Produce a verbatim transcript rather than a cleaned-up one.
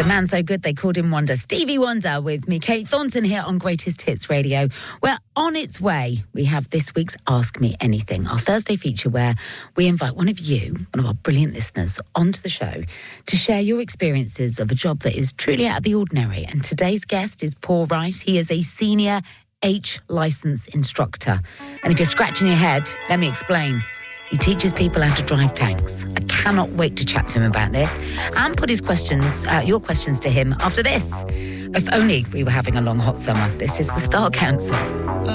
man so good they called him Wonder. Stevie Wonder with me, Kate Thornton, here on Greatest Hits Radio. We're on its way. We have this week's Ask Me Anything, our Thursday feature where we invite one of you, one of our brilliant listeners, onto the show to share your experiences of a job that is truly out of the ordinary. And today's guest is Paul Rice. He is a senior H licence instructor. And if you're scratching your head, let me explain. He teaches people how to drive tanks. I cannot wait to chat to him about this and put his questions, uh, your questions to him after this. If only we were having a long hot summer. This is the Star Council.